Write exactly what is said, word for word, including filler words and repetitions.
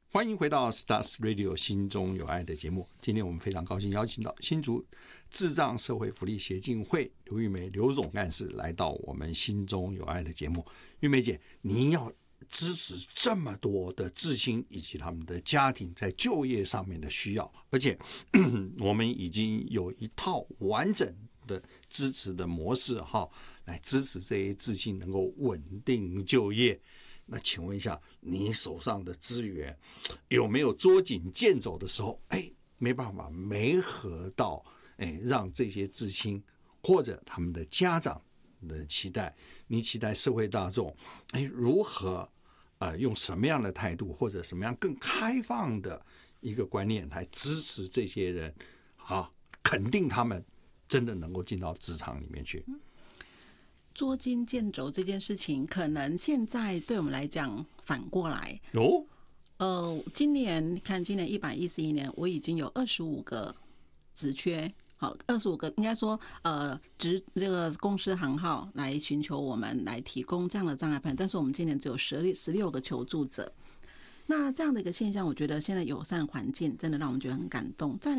欢迎回到 Stars Radio 心中有爱的节目。今天我们非常高兴邀请到新竹智障社会福利协进会刘玉梅刘总干事来到我们心中有爱的节目。玉梅姐，您要支持这么多的智青以及他们的家庭在就业上面的需要，而且我们已经有一套完整的支持的模式哈，来支持这些智青能够稳定就业。那请问一下，你手上的资源有没有捉襟见肘的时候？哎，没办法媒合到，哎，让这些智青或者他们的家长的期待，你期待社会大众，哎，如何呃用什么样的态度或者什么样更开放的一个观念来支持这些人啊，肯定他们真的能够进到职场里面去。 捉襟见肘这件事情，可能现在对我们来讲反过来哦。 呃，今年看今年一百一十一年，我已经有二十五个职缺，好，二十五个应该说呃职这个公司行号来寻求我们来提供这样的障碍盘，但是我们今年只有十十六个求助者。那这样的一个现象，我觉得现在友善环境真的让我们觉得很感动。再